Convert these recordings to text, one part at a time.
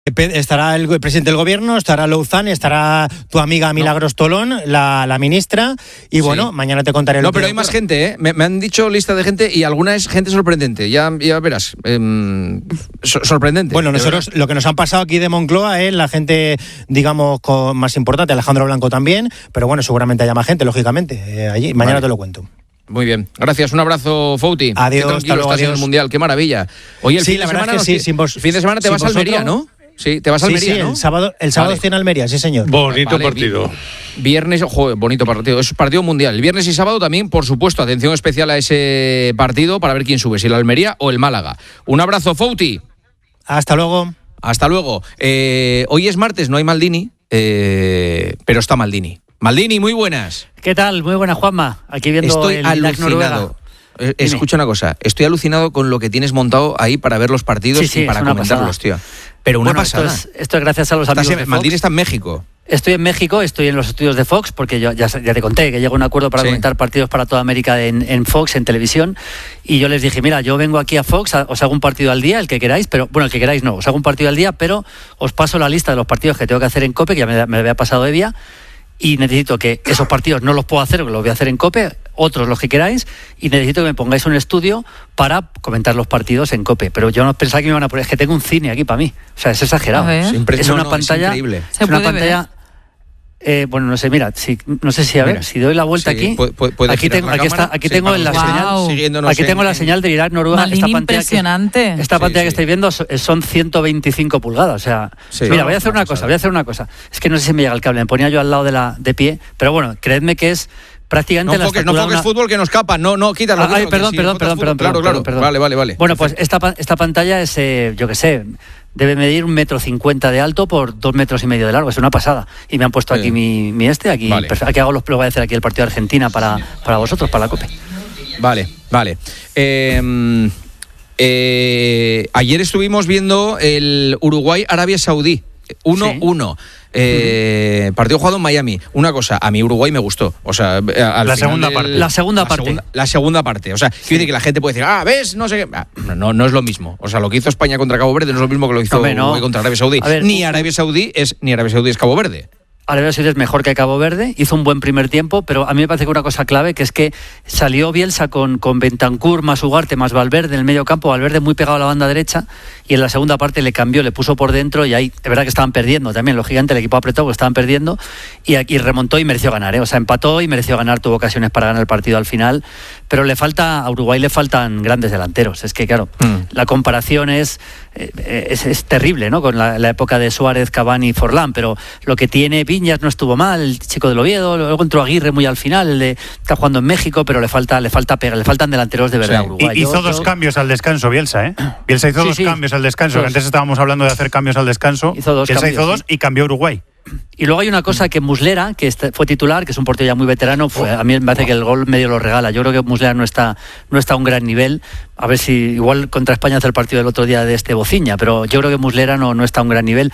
Estará el presidente del gobierno, estará Louzán, estará tu amiga Milagros Tolón, la ministra, y bueno, mañana te contaré. No, pero hay más gente, ¿eh? Me han dicho lista de gente y alguna es gente sorprendente, ya verás. Sorprendente. Bueno, nosotros lo que nos han pasado aquí de Moncloa es la gente, digamos, más importante, Alejandro Blanco también, pero bueno, seguramente haya más gente, lógicamente, allí. Mañana te lo cuento. Muy bien, gracias, un abrazo, Fouti. Adiós, hasta luego, adiós. El Mundial, qué maravilla. Oye, el sí, la verdad es que sí. El fin de semana te vas a Almería, ¿no? Sí, te vas a Almería, ¿no? El sábado estoy en Almería, sí, señor. Bonito partido. Viernes, bonito partido, es partido mundial. El viernes y sábado también, por supuesto, atención especial a ese partido para ver quién sube, si el Almería o el Málaga. Un abrazo, Fouti. Hasta luego. Hasta luego. Hoy es martes, no hay Maldini, pero está Maldini. Maldini, muy buenas. ¿Qué tal? Muy buenas, Juanma. Aquí viendo Estoy alucinado. Escucha una cosa, estoy alucinado con lo que tienes montado ahí para ver los partidos y para comentarlos, tío. Pero una pasada. Esto es gracias a los amigos de Fox. Maldini está en México. Estoy en México, estoy en los estudios de Fox, porque yo ya te conté que llegó a un acuerdo para comentar partidos para toda América en Fox, en televisión, y yo les dije, mira, yo vengo aquí a Fox, os hago un partido al día, el que queráis, pero bueno, el que queráis no, os hago un partido al día, pero os paso la lista de los partidos que tengo que hacer en COPE, que ya me había pasado Evia, y necesito que esos partidos no los puedo hacer, porque los voy a hacer en COPE, otros los que queráis, y necesito que me pongáis un estudio para comentar los partidos en COPE. Pero yo no pensaba que me iban a poner, es que tengo un cine aquí para mí. O sea, es exagerado. Es una pantalla. Es increíble. Es una pantalla. Bueno, no sé, mira, no sé si si doy la vuelta aquí. Aquí tengo la señal. Aquí tengo la señal de Irak Noruega. Esta pantalla que estáis viendo son 125 pulgadas. O sea, mira, voy a hacer una cosa. Es que no sé si me llega el cable. Me ponía yo al lado de pie. Pero bueno, creedme que es prácticamente no enfoques fútbol que nos escapa. No, quítalo. Perdón. Claro. Vale. Bueno, pues esta pantalla es, yo qué sé, debe medir 1,50 m de alto por 2,5 metros de largo. Es una pasada. Y me han puesto aquí aquí. Vale. Aquí hago lo voy a hacer aquí el partido de Argentina para vosotros, para la COPE. Vale. Ayer estuvimos viendo el Uruguay-Arabia Saudí. 1-1. Partido jugado en Miami. Una cosa, a mí Uruguay me gustó. O sea, la segunda parte. La segunda parte. O sea, quiero decir que la gente puede decir, ¿ves? No sé qué. No es lo mismo. O sea, lo que hizo España contra Cabo Verde no es lo mismo que lo hizo Uruguay contra Arabia Saudí. Ni Arabia Saudí es Cabo Verde. Arabia Saudí es mejor que Cabo Verde, hizo un buen primer tiempo, pero a mí me parece que una cosa clave que es que salió Bielsa con Bentancur más Ugarte más Valverde en el medio campo, Valverde muy pegado a la banda derecha, y en la segunda parte le cambió, le puso por dentro, y ahí es verdad que estaban perdiendo también, los gigantes, el equipo apretó porque estaban perdiendo, y aquí remontó y mereció ganar, o sea, empató y mereció ganar, tuvo ocasiones para ganar el partido al final, pero a Uruguay le faltan grandes delanteros, es que claro, la comparación es terrible, ¿no? Con la época de Suárez, Cavani y Forlán, pero lo que tiene Viñas no estuvo mal, el chico del Oviedo, luego entró Aguirre muy al final, está jugando en México, pero le faltan delanteros de verdad a Uruguay. Hizo dos cambios al descanso, Bielsa, ¿eh? Bielsa hizo dos cambios al descanso, que antes estábamos hablando de hacer cambios al descanso. Hizo dos y cambió Uruguay. Y luego hay una cosa que Muslera, que fue titular, que es un portero ya muy veterano, a mí me parece que el gol medio lo regala. Yo creo que Muslera no está a un gran nivel. A ver si igual contra España hace el partido del otro día de Bociña, pero yo creo que Muslera no está a un gran nivel.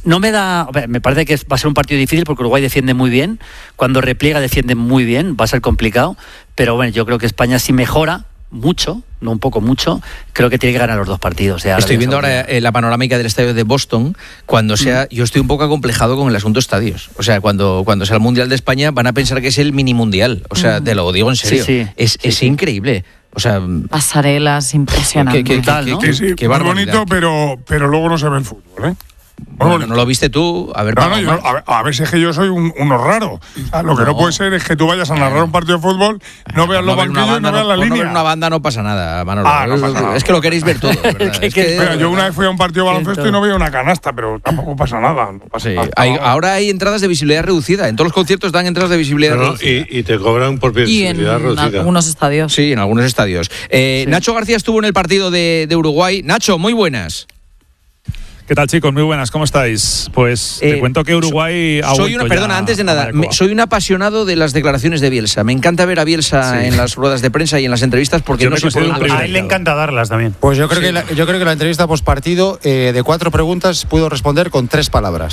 Me parece que va a ser un partido difícil porque Uruguay defiende muy bien. Cuando repliega defiende muy bien, va a ser complicado. Pero bueno, yo creo que España sí mejora mucho, no un poco, mucho, creo que tiene que ganar los dos partidos. Estoy viendo ahora la panorámica del estadio de Boston, yo estoy un poco acomplejado con el asunto estadios. O sea, cuando sea el Mundial de España van a pensar que es el mini mundial. O sea, te lo digo en serio. Es increíble. O sea, pasarelas impresionantes. Qué bonito, pero luego no se ve el fútbol, ¿eh? Bueno, ¿no lo viste tú? A ver, a ver si es que yo soy uno raro. O sea, lo que no puede ser es que tú vayas a narrar un partido de fútbol, no veas los banquillos y no veas la línea. No ver una banda no pasa nada, Manolo. No pasa nada. Es que lo queréis ver todo, ¿verdad? Mira, yo una vez fui a un partido de baloncesto y no veía una canasta, pero tampoco pasa nada. Ahora hay entradas de visibilidad reducida. En todos los conciertos dan entradas de visibilidad reducida. Y te cobran por visibilidad reducida. En algunos estadios. Sí, en algunos estadios. Nacho García estuvo en el partido de Uruguay. Nacho, muy buenas. ¿Qué tal, chicos? Muy buenas, ¿cómo estáis? Pues te cuento que Uruguay ha vuelto Perdona, antes de nada, soy un apasionado de las declaraciones de Bielsa. Me encanta ver a Bielsa en las ruedas de prensa y en las entrevistas porque no se puede... A él le encanta darlas también. Pues yo creo que la entrevista postpartido de 4 preguntas pudo responder con 3 palabras.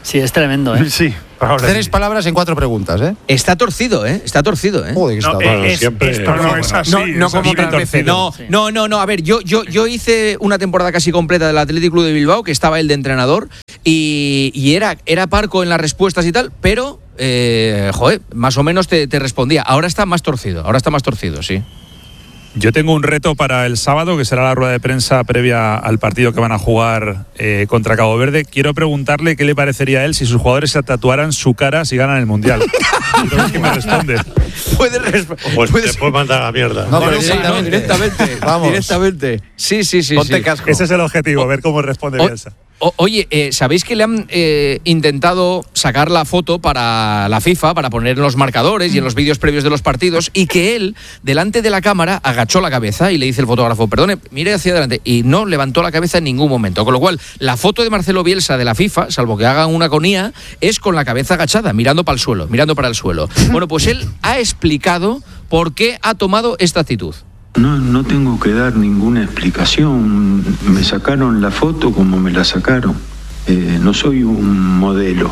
Sí, es tremendo, Sí. 3 palabras en 4 preguntas, ¿eh? Está torcido, ¿eh? Está torcido, ¿eh? Joder, Esto no es así. No como otras veces. No. A ver, yo hice una temporada casi completa del Athletic Club de Bilbao, que estaba él de entrenador, y era parco en las respuestas y tal, pero, más o menos te respondía. Ahora está más torcido, sí. Yo tengo un reto para el sábado, que será la rueda de prensa previa al partido que van a jugar contra Cabo Verde. Quiero preguntarle qué le parecería a él si sus jugadores se tatuaran su cara si ganan el Mundial. Creo que me responde. Pues te puedes mandar a la mierda. No, directamente. Vamos. Directamente. Sí. Ponte casco. Ese es el objetivo, ver cómo responde Bielsa. Oye, ¿sabéis que le han intentado sacar la foto para la FIFA, para poner en los marcadores y en los vídeos previos de los partidos, y que él, delante de la cámara, agachó la cabeza y le dice el fotógrafo, perdone, mire hacia adelante, y no levantó la cabeza en ningún momento? Con lo cual, la foto de Marcelo Bielsa de la FIFA, salvo que hagan una agonía, es con la cabeza agachada, mirando para el suelo. Bueno, pues él ha explicado por qué ha tomado esta actitud. No tengo que dar ninguna explicación. Me sacaron la foto como me la sacaron. No soy un modelo.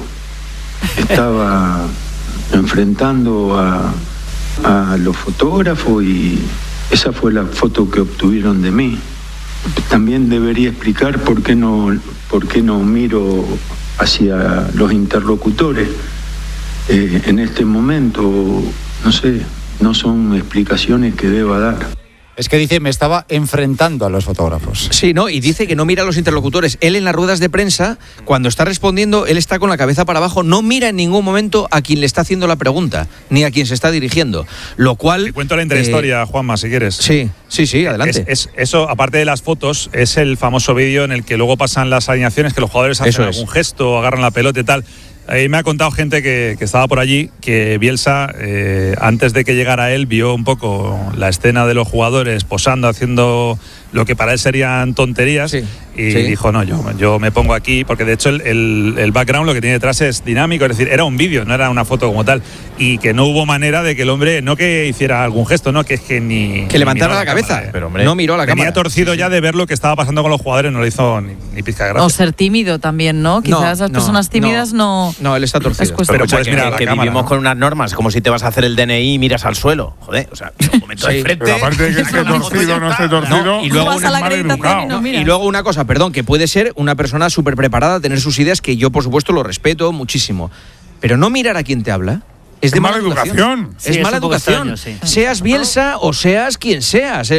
Estaba enfrentando a los fotógrafos y esa fue la foto que obtuvieron de mí. También debería explicar por qué no miro hacia los interlocutores. En este momento, no sé, no son explicaciones que deba dar. Es que dice, me estaba enfrentando a los fotógrafos. Sí, ¿no? Y dice que no mira a los interlocutores. Él en las ruedas de prensa, cuando está respondiendo, él está con la cabeza para abajo, no mira en ningún momento a quien le está haciendo la pregunta, ni a quien se está dirigiendo. Lo cual... Te cuento la intrahistoria, Juanma, si quieres. Sí, adelante. Eso, aparte de las fotos, es el famoso vídeo en el que luego pasan las alineaciones, que los jugadores hacen algún gesto, agarran la pelota y tal. Me ha contado gente que estaba por allí que Bielsa, antes de que llegara él, vio un poco la escena de los jugadores posando, haciendo lo que para él serían tonterías, dijo, no, yo me pongo aquí, porque de hecho el background, lo que tiene detrás es dinámico, es decir, era un vídeo, no era una foto como tal, y que no hubo manera de que el hombre, no que hiciera algún gesto, no, que es que ni... Que levantara la cabeza, cámara, pero hombre, no miró la cámara. Venía torcido ya de ver lo que estaba pasando con los jugadores, no le hizo ni pizca de gracia. O ser tímido también, ¿no? Quizás las personas tímidas no... No, él está torcido. Pero puedes mirar que vivimos con unas normas, como si te vas a hacer el DNI y miras al suelo. Joder, o sea, un momento de frente. Pero aparte de que esté torcido, no esté torcido, y luego y luego una cosa, perdón, que puede ser una persona súper preparada, tener sus ideas, que yo por supuesto lo respeto muchísimo, pero no mirar a quien te habla es de mala educación. Sí, es mala educación. Extraño, sí. Seas Bielsa o seas quien seas.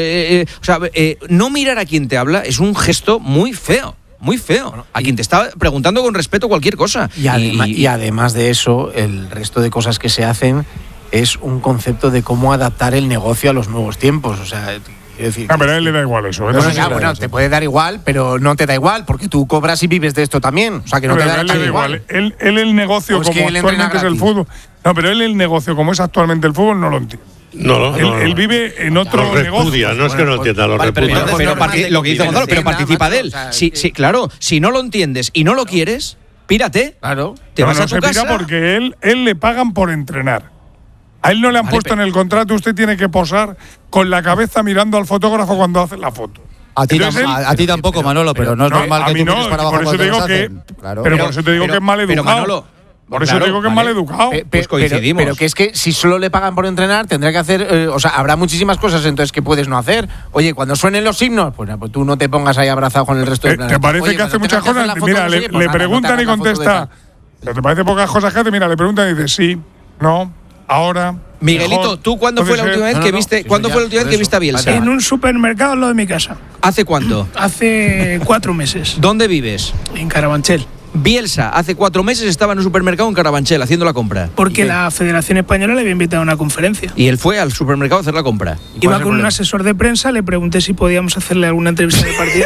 No mirar a quien te habla es un gesto muy feo. Muy feo. Bueno, a quien te está preguntando con respeto cualquier cosa. Y además de eso, el resto de cosas que se hacen es un concepto de cómo adaptar el negocio a los nuevos tiempos. O sea, decir, pero a él le da igual eso. Bueno, te puede dar igual, pero no te da igual, porque tú cobras y vives de esto también. O sea, que no te da igual. Él el negocio pues como actualmente es el fútbol. No, pero él el negocio como es actualmente el fútbol no lo entiende. Él vive en otro negocio. No es que no entienda, lo repudia. Pero lo que dice Gonzalo, pero participa de él. Sí, claro, si no lo entiendes y no lo quieres, pírate. Claro. Te vas a tu casa. Porque él le pagan por entrenar. A él no le han puesto en el contrato, usted tiene que posar con la cabeza mirando al fotógrafo cuando hace la foto. A ti tampoco, Manolo, pero no es normal que tú mires para abajo cuando te los hacen. Pero por eso te digo que es mal educado. Por eso te digo que es mal educado. Pues coincidimos. Pero que es que si solo le pagan por entrenar, tendrá que hacer... habrá muchísimas cosas entonces que puedes no hacer. Oye, cuando suenen los himnos, pues tú no te pongas ahí abrazado con el resto del planeta. ¿Te parece que hace muchas cosas? Mira, le preguntan y contesta. ¿Te parece pocas cosas que hace? Mira, le preguntan y dice sí, no, ahora... Miguelito, mejor. ¿tú cuándo fue la última vez que viste? ¿Cuándo fue la última vez que viste a Bielsa? En un supermercado al lado de mi casa. ¿Hace cuánto? Hace 4 meses. ¿Dónde vives? En Carabanchel. Bielsa hace 4 meses estaba en un supermercado en Carabanchel haciendo la compra. Porque la Federación Española le había invitado a una conferencia. Y él fue al supermercado a hacer la compra. Iba con un asesor de prensa, le pregunté si podíamos hacerle alguna entrevista de partido.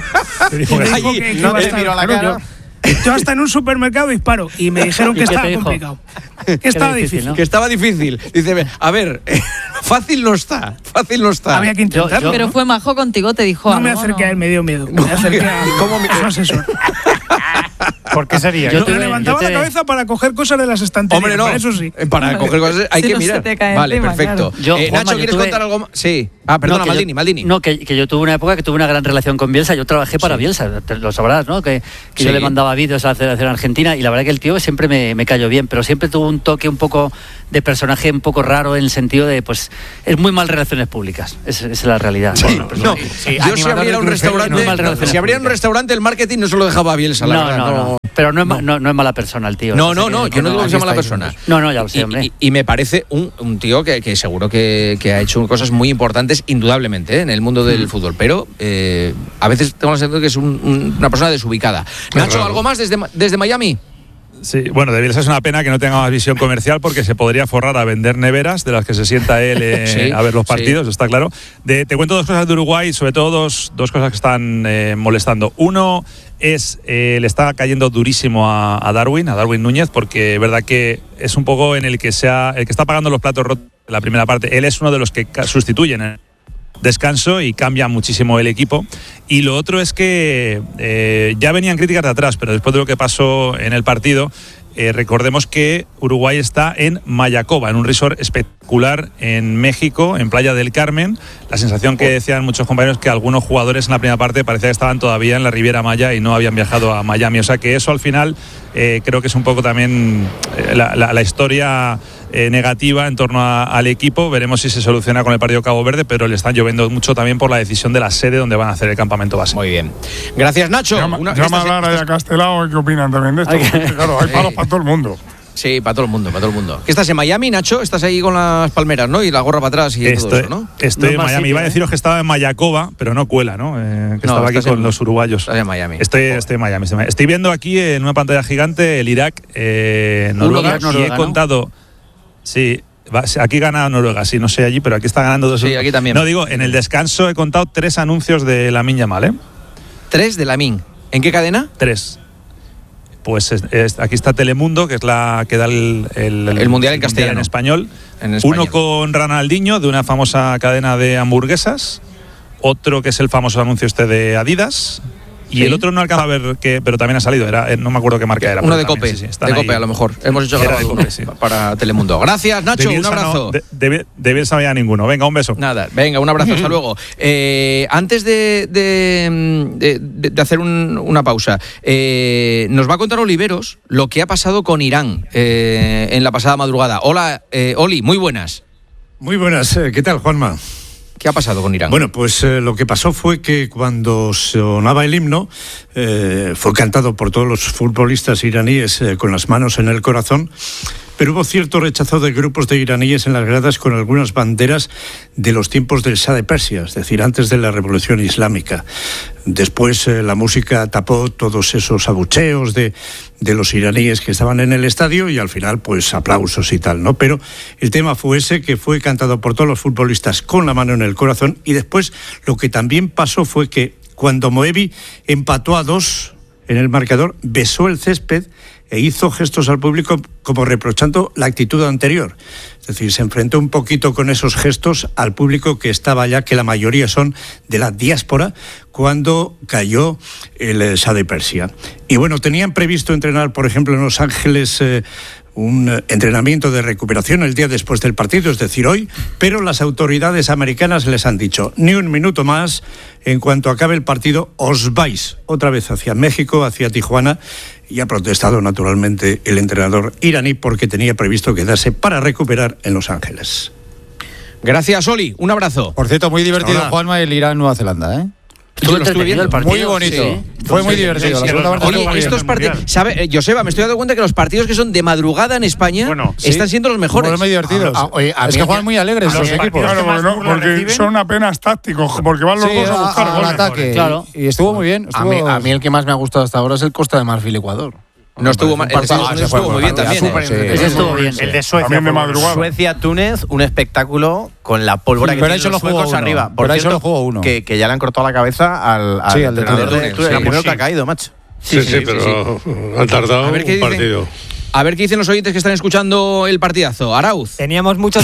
Yo hasta en un supermercado disparo y me dijeron que estaba complicado. Que estaba difícil, ¿no? Que estaba difícil. Dice, a ver, fácil no está. Había que intentarlo. Pero fue majo contigo, te dijo no algo. No me acerqué a él, me dio miedo. Me acerqué a su asesor. ¿Por qué sería? Yo te levantaba la cabeza para coger cosas de las estanterías. Hombre, no. Eso sí. Para coger cosas hay que mirar. Vale, encima, perfecto. claro. Nacho, ¿quieres contar algo más? Sí. Perdona, Maldini. No, que yo tuve una época que tuve una gran relación con Bielsa. Yo trabajé para Bielsa, lo sabrás, ¿no? Que yo le mandaba vídeos a la Federación Argentina y la verdad que el tío siempre me cayó bien, pero siempre tuvo un toque un poco de personaje un poco raro en el sentido de, pues, es muy mal relaciones públicas. Esa es la realidad. Sí, yo si abriera un restaurante, el marketing no se lo dejaba a Bielsa, la verdad. No. Pero no es mala persona el tío. No, yo no digo que sea mala persona. No, ya lo sé, hombre. Y me parece un tío que seguro que ha hecho cosas muy importantes, indudablemente, en el mundo del fútbol. Pero a veces tengo la sensación de que es una persona desubicada. Nacho, ¿algo más desde Miami? Sí, bueno, de Bielsa es una pena que no tenga más visión comercial porque se podría forrar a vender neveras de las que se sienta él a ver los partidos, está claro. Te cuento dos cosas de Uruguay, sobre todo dos cosas que están molestando. Uno es, le está cayendo durísimo a Darwin Núñez, porque es verdad que es un poco en el que está pagando los platos rotos en la primera parte. Él es uno de los que sustituyen en descanso y cambia muchísimo el equipo. Y lo otro es que ya venían críticas de atrás, pero después de lo que pasó en el partido, recordemos que Uruguay está en Mayacoba, en un resort espectacular en México, en Playa del Carmen. La sensación que decían muchos compañeros que algunos jugadores en la primera parte parecía que estaban todavía en la Riviera Maya y no habían viajado a Miami. O sea que eso al final creo que es un poco también la historia negativa en torno al equipo. Veremos si se soluciona con el partido Cabo Verde, pero le están lloviendo mucho también por la decisión de la sede donde van a hacer el campamento base. Muy bien. Gracias, Nacho. Llama a Lara y a Castelao, ¿qué opinan también de esto? Claro, hay palos para todo el mundo. Sí, para todo el mundo. ¿Qué estás en Miami, Nacho? Estás ahí con las palmeras, ¿no? Y la gorra para atrás y todo eso, ¿no? Estoy en Miami. Iba a deciros que estaba en Mayacoba, pero no cuela, ¿no? Que estaba aquí con los uruguayos. Estás en Miami. Estoy en Miami. Estoy viendo aquí en una pantalla gigante el Irak, Noruega, y he contado... Sí, aquí gana Noruega, sí, no sé allí, pero aquí está ganando 2. Sí, aquí también. No, digo, en el descanso he contado 3 anuncios de Lamine Yamal, ¿eh? 3 de Lamine. ¿En qué cadena? 3. Pues aquí está Telemundo, que es la que da el Mundial en castellano. En español. En español. Uno con Ronaldinho, de una famosa cadena de hamburguesas. Otro que es el famoso anuncio de Adidas. Y el otro no alcanza a ver pero también ha salido. No me acuerdo qué marca era. Uno de Cope. Sí, de Cope, a lo mejor. Hemos hecho grabado para Telemundo. Gracias, Nacho. Un abrazo. De Bielsa no había ninguno. Venga, un beso. Nada, venga, un abrazo. Hasta luego. Antes de hacer una pausa, nos va a contar Oliveros lo que ha pasado con Irán en la pasada madrugada. Hola, Oli, muy buenas. Muy buenas. ¿Qué tal, Juanma? ¿Qué ha pasado con Irán? Bueno, pues lo que pasó fue que cuando sonaba el himno, fue cantado por todos los futbolistas iraníes con las manos en el corazón, pero hubo cierto rechazo de grupos de iraníes en las gradas con algunas banderas de los tiempos del Shah de Persia, es decir, antes de la Revolución Islámica. Después la música tapó todos esos abucheos de los iraníes que estaban en el estadio y al final pues aplausos y tal, ¿no? Pero el tema fue ese, que fue cantado por todos los futbolistas con la mano en el corazón. Y después lo que también pasó fue que cuando Moebi empató a 2 en el marcador, besó el césped e hizo gestos al público como reprochando la actitud anterior. Es decir, se enfrentó un poquito con esos gestos al público que estaba allá, que la mayoría son de la diáspora, cuando cayó el Shah de Persia. Y bueno, tenían previsto entrenar, por ejemplo, en Los Ángeles un entrenamiento de recuperación el día después del partido, es decir, hoy, pero las autoridades americanas les han dicho, ni un minuto más, en cuanto acabe el partido, os vais otra vez hacia México, hacia Tijuana, y ha protestado naturalmente el entrenador iraní porque tenía previsto quedarse para recuperar en Los Ángeles. Gracias, Oli, un abrazo. Por cierto, muy divertido, Juanma, el Irán-Nueva Zelanda, ¿eh? Lo estuve viendo el partido. Muy bonito. Sí. Fue muy divertido. Sí, estos partidos, ¿sabe, Joseba? Me estoy dando cuenta que los partidos que son de madrugada en España están siendo los mejores. Muy divertidos. Es que juegan muy alegres los equipos. Claro, porque son apenas tácticos, porque van los dos a buscar al ataque. Claro. Y estuvo muy bien. A mí el que más me ha gustado hasta ahora es el Costa de Marfil-Ecuador. No estuvo mal. Estuvo muy bien también. Estuvo bien. El de Suecia-Túnez, un espectáculo con la pólvora que tienen los suecos arriba. Por ahí solo jugó uno. Que ya le han cortado la cabeza al entrenador de Túnez. El primero que ha caído, macho. Sí, pero han tardado un partido. A ver qué dicen los oyentes que están escuchando el partidazo. Arauz. Teníamos muchos